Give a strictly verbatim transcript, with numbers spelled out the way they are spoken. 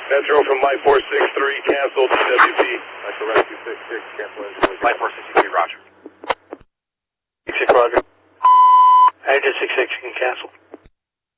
Metro from Mike four six three, cancel T W P. Metro Rescue six six, cancel engine. Mike four six three, roger. six six, roger. Engine six six, you can cancel.